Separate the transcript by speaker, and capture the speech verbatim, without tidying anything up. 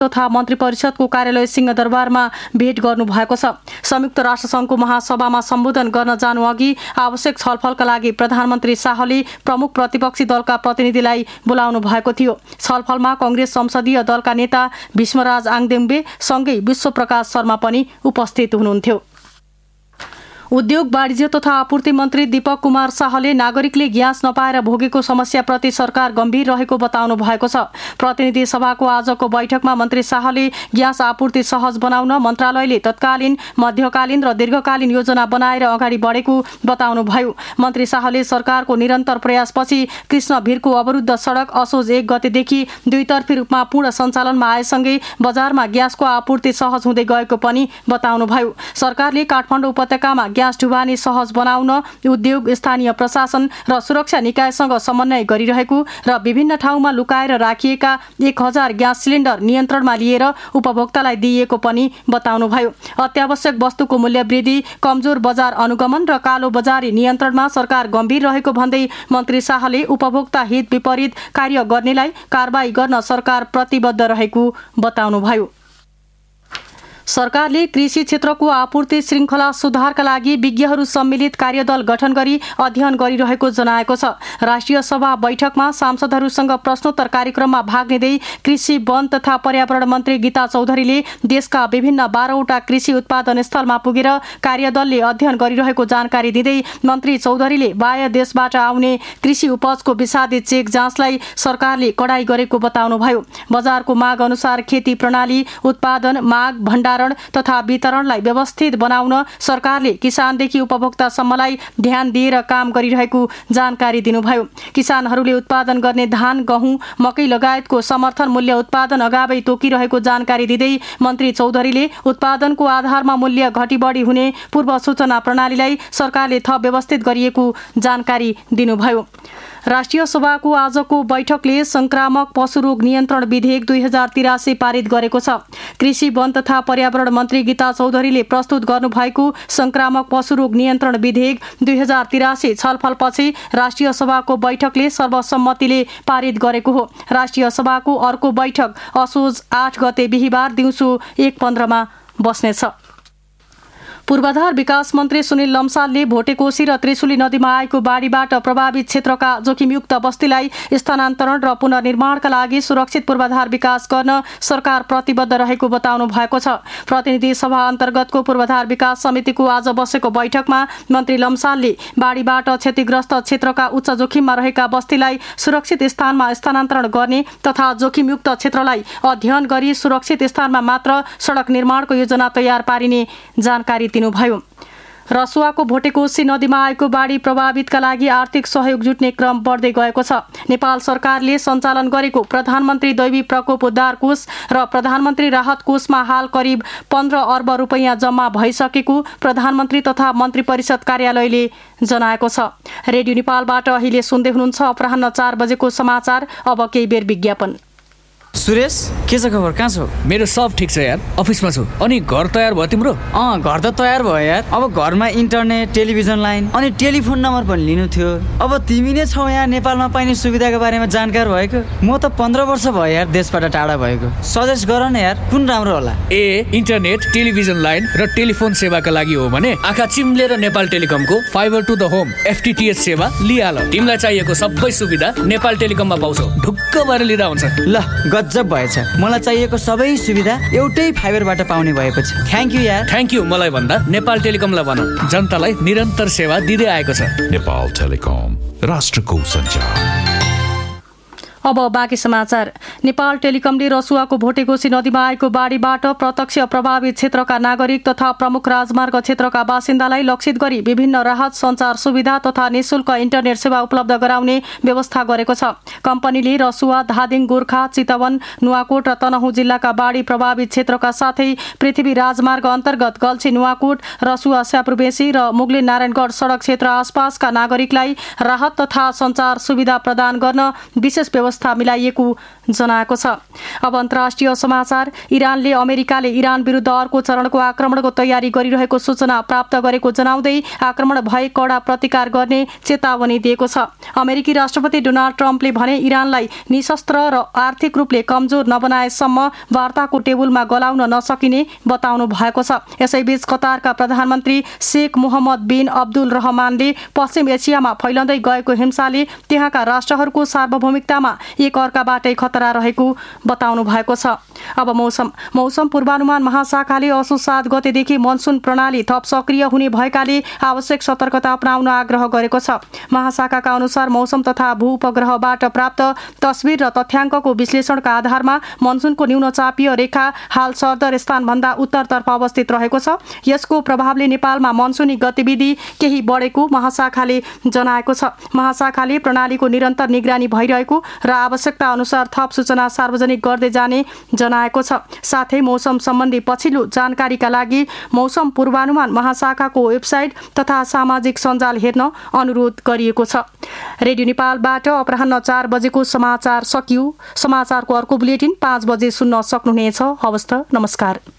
Speaker 1: तथा मन्त्री परिषदको कार्यालय सिंहदरबारमा भेट गर्नुभएको छ। संयुक्त राष्ट्रसङ्घको महासभामा सम्बोधन गर्न जानु अघि आवश्यक छलफलका लागि प्रधानमन्त्री शाहले प्रमुख प्रतिपक्षी दलका प्रतिनिधिलाई बोलाउनु भएको थियो। छलफलमा कांग्रेस संसदीय दलका नेता भीष्मराज आङदेम्बे सँगै विश्वप्रकाश शर्मा पनि उपस्थित हुनुहुन्थ्यो। उद्योग वाणिज्य तथा आपूर्ति मन्त्री दीपक कुमार शाहले नागरिकले ग्यास नपाएर भोगेको समस्याप्रति सरकार गम्भीर रहेको बताउनु भएको छ। प्रतिनिधि सभाको आजको बैठकमा मन्त्री शाहले ग्यास आपूर्ति सहज बनाउन मन्त्रालयले तत्कालीन, मध्यकालीन र दीर्घकालीन योजना बनाएर अगाडि बढेको बताउनुभयो। मन्त्री शाहले सरकारको निरन्तर प्रयासपछि कृष्णभिरको अवरुद्ध सडक असोज एक गतेदेखि दुईतर्फी रूपमा पूर्ण सञ्चालनमा आएसँगै बजारमा ग्यासको आपूर्ति सहज हुँदै गएको पनि बताउनुभयो। सरकारले काठमाडौँ उपत्यकामा ग्यास ढुवानी सहज बनाउन उद्योग, स्थानीय प्रशासन र सुरक्षा निकायसँग समन्वय गरिरहेको र विभिन्न ठाउँमा लुकाएर राखिएका एक हजार ग्यास सिलिन्डर नियन्त्रणमा लिएर उपभोक्तालाई दिइएको पनि बताउनुभयो। अत्यावश्यक वस्तुको मूल्य वृद्धि, कमजोर बजार अनुगमन र कालो बजारी नियन्त्रणमा सरकार गम्भीर रहेको भन्दै मन्त्री शाहले उपभोक्ता हित विपरीत कार्य गर्नेलाई कारबाही गर्न सरकार प्रतिबद्ध रहेको बताउनुभयो। सरकारले कृषि क्षेत्रको आपूर्ति श्रृङ्खला सुधारका लागि विज्ञहरू सम्मिलित कार्यदल गठन गरी अध्ययन गरिरहेको जनाएको छ। राष्ट्रिय सभा बैठकमा सांसदहरूसँग प्रश्नोत्तर कार्यक्रममा भाग लिँदै कृषि, वन तथा पर्यावरण मन्त्री गीता चौधरीले देशका विभिन्न बाह्रवटा कृषि उत्पादन स्थलमा पुगेर कार्यदलले अध्ययन गरिरहेको जानकारी दिँदै मन्त्री चौधरीले बाह्य देशबाट आउने कृषि उपजको विषादी चेक जाँचलाई सरकारले कडाई गरेको बताउनुभयो। बजारको माग अनुसार खेती प्रणाली, उत्पादन, माग, भण्डारण तथा वितरणलाई व्यवस्थित बनाउन सरकारले किसानदेखि उपभोक्तासम्मलाई ध्यान दिएर काम गरिरहेको जानकारी दिनुभयो। किसानहरूले उत्पादन गर्ने धान, गहुँ, मकै लगायतको समर्थन मूल्य उत्पादन अगावै तोकिरहेको जानकारी दिँदै मन्त्री चौधरीले उत्पादनको आधारमा मूल्य घटीबढी हुने पूर्व सूचना प्रणालीलाई सरकारले थप व्यवस्थित गरिएको जानकारी दिनुभयो। राष्ट्रिय सभाको आजको बैठकले संक्रामक पशुरोग नियन्त्रण विधेयक दुई हजार तिरासी पारित गरेको छ। कृषि, वन तथा पर्यावरण मन्त्री गीता चौधरीले प्रस्तुत गर्नुभएको संक्रामक पशुरोग नियन्त्रण विधेयक दुई हजार तिरासी छलफलपछि राष्ट्रिय सभाको बैठकले सर्वसम्मतिले पारित गरेको हो। राष्ट्रिय सभाको अर्को बैठक असोज आठ गते बिहिबार दिउँसो एक पन्ध्रमा बस्नेछ। पूर्वाधार विकास मन्त्री सुनिल लम्सालले भोटेकोशी र त्रिशुली नदीमा आएको बाढीबाट प्रभावित क्षेत्रका जोखिमयुक्त बस्तीलाई स्थानान्तरण र पुनर्निर्माणका लागि सुरक्षित पूर्वाधार विकास गर्न सरकार प्रतिबद्ध रहेको बताउनु भएको छ। प्रतिनिधि सभा अन्तर्गतको पूर्वाधार विकास समितिको आज बसेको बैठकमा मन्त्री लम्सालले बाढीबाट क्षतिग्रस्त क्षेत्रका उच्च जोखिममा रहेका बस्तीलाई सुरक्षित स्थानमा स्थानान्तरण गर्ने तथा जोखिमयुक्त क्षेत्रलाई अध्ययन गरी सुरक्षित स्थानमा मात्र सडक निर्माणको योजना तयार पारिने जानकारी दिनुभयो। रसुवाको भोटेकोशी नदीमा आएको बाढी प्रभावितका लागि आर्थिक सहयोग जुट्ने क्रम बढ्दै गएको छ। नेपाल सरकारले सञ्चालन गरेको प्रधानमन्त्री दैवी प्रकोप उद्धार कोष र प्रधानमन्त्री राहत कोषमा हाल करिब पन्ध्र अर्ब रुपैयाँ जम्मा भइसकेको प्रधानमन्त्री तथा मन्त्री परिषद कार्यालयले जनाएको छ। रेडियो नेपालबाट अहिले सुन्दै हुनुहुन्छ अपराह्न चार बजेको समाचार। अब केही बेर विज्ञापन।
Speaker 2: सुरेश, के छ खबर? कहाँ छौ?
Speaker 3: मेरो सब ठिक छ यार, अफिसमा छु। अनि घर तयार भयो तिम्रो?
Speaker 2: अँ, घर त तयार भयो यार। अब घरमा इन्टरनेट, टेलिभिजन लाइन अनि टेलिफोन नम्बर पनि लिनु थियो। अब तिमी नै छौ यहाँ नेपालमा पाइने सुविधाको बारेमा जानकार भएको। म त पन्ध्र वर्ष भयो यार देशबाट टाढा भएको। सजेस्ट गर न यार, कुन राम्रो होला?
Speaker 3: ए इन्टरनेट, टेलिभिजन लाइन र टेलिफोन सेवाका लागि हो भने आँखा चिम्लेर Nepal टेलिकमको fibre to the home एफटिटिएच सेवा लिहाल। तिमीलाई चाहिएको सबै सुविधा नेपाल टेलिकममा पाउँछौ। ढुक्क भएर लिँदा हुन्छ।
Speaker 2: ल, गजब भएछ। मलाई चाहिएको सबै सुविधा एउटै फाइबरबाट पाउने भएपछि थ्याङ्क यू यार।
Speaker 3: थ्याङ्क यू मलाई भन्दा नेपाल टेलिकमलाई भनौँ, जनतालाई निरन्तर सेवा दिँदै आएको छ।
Speaker 4: नेपाल टेलिकम, राष्ट्रको सञ्चार।
Speaker 1: अब बाँकी समाचार। नेपाल टेलिकमले रसुवाको भोटेकोशी नदीमा आएको बाढीबाट प्रत्यक्ष प्रभावित क्षेत्रका नागरिक तथा प्रमुख राजमार्ग क्षेत्रका बासिन्दालाई लक्षित गरी विभिन्न राहत, सञ्चार सुविधा तथा निःशुल्क इन्टरनेट सेवा उपलब्ध गराउने व्यवस्था गरेको छ। कम्पनीले रसुवा, धादिङ, गोर्खा, चितवन, नुवाकोट र तनहुँ जिल्लाका बाढी प्रभावित क्षेत्रका साथै पृथ्वी राजमार्ग अन्तर्गत गल्छी, नुवाकोट, रसुवा, स्यापुरबेसी र मुगलिन नारायणगढ सडक क्षेत्र आसपासका नागरिकलाई राहत तथा सञ्चार सुविधा प्रदान गर्न विशेष व्यवस्था व्यवस्था मिलाइएको जनाएको छ। अब अन्तर्राष्ट्रिय समाचार। इरानले अमेरिकाले इरान विरुद्ध अर्को चरणको आक्रमणको तयारी गरिरहेको सूचना प्राप्त गरेको जनाउँदै आक्रमण भए कडा प्रतिकार गर्ने चेतावनी दिएको छ। अमेरिकी राष्ट्रपति डोनाल्ड ट्रम्पले भने इरानलाई निशस्त्र र आर्थिक रूपले कमजोर नबनाएसम्म वार्ताको टेबुलमा गलाउन नसकिने बताउनु भएको छ। यसैबीच कतारका प्रधानमन्त्री शेख मोहम्मद बिन अब्दुल रहमानले पश्चिम एसियामा फैलँदै गएको हिंसाले त्यहाँका राष्ट्रहरूको सार्वभौमिकतामा एक अर्काबाटै खतरा रहेको बताउनु भएको छ। अब मौसम मौसम पूर्वानुमान महाशाखाले असोज सात गतेदेखि मनसुन प्रणाली थप सक्रिय हुने भएकाले आवश्यक सतर्कता अपनाउन आग्रह गरेको छ। महाशाखाका अनुसार मौसम तथा भूउपग्रहबाट प्राप्त तस्बिर र तथ्याङ्कको विश्लेषणका आधारमा मनसुनको न्यूनचापीय रेखा हाल सरदर स्थानभन्दा उत्तरतर्फ अवस्थित रहेको छ। यसको प्रभावले नेपालमा मनसुनी गतिविधि केही बढेको महाशाखाले जनाएको छ। महाशाखाले प्रणालीको निरन्तर निगरानी भइरहेको र आवश्यकता अनुसार थप सूचना सार्वजनिक गर्दै जाने जनाएको छ। साथै मौसम सम्बन्धी पछिल्लो जानकारीका लागि मौसम पूर्वानुमान महाशाखाको वेबसाइट तथा सामाजिक सञ्जाल हेर्न अनुरोध गरिएको छ। रेडियो नेपालबाट अपराह्न चार बजेको समाचार सकियो। समाचारको अर्को बुलेटिन पाँच बजे सुन्न सक्नुहुनेछ। हवस् त, नमस्कार।